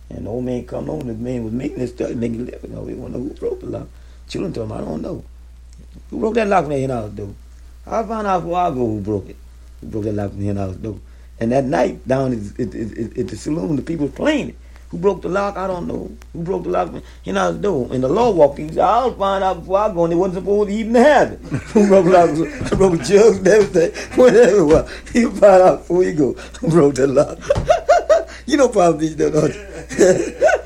And the old man come on, the man was making this stuff, making it. You know, we want to know who broke the lock. Children told him, I don't know. Who broke that lock from the hen house door? I found out before I go who broke it. Who broke that lock from the hen house door. And that night, down at the saloon, the people was playing it. Who broke the lock? I don't know. Who broke the lock? You know, door. And the law walked in. He said, I'll find out before I go. And they wasn't supposed to even have it. Who broke the lock? Who broke the jugs and everything. Whatever it was. He'll find out before he go. Who broke the lock? You know Palm Beach, don't you?